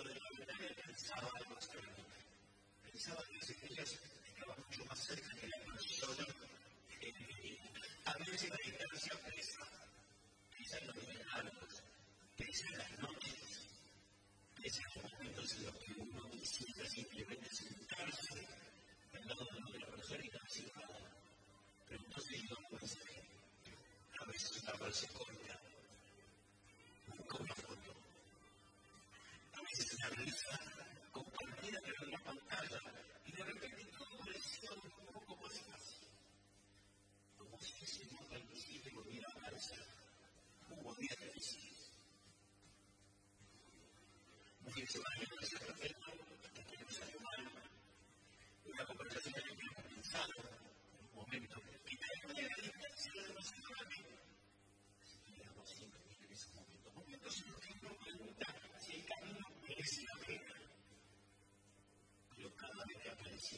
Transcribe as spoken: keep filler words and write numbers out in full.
de la ventana y pensaba en los términos. Pensaba que ellas estaban mucho más cerca de la persona que quería. A veces la distancia pesa, pesa en los diálogos, pesa en las noches, pesa en los momentos en los que uno quisiera simplemente sentarse al lado de otra persona y no decir nada. Pero entonces yo no pensé, a veces una frase corta, busca una foto, a veces una risa compartida pero en la pantalla, y de repente todo parecía un poco más fácil. Como si ese mundo al principio volviera a aparecer. Hubo días difíciles. Un fin de semana que no se perfecto,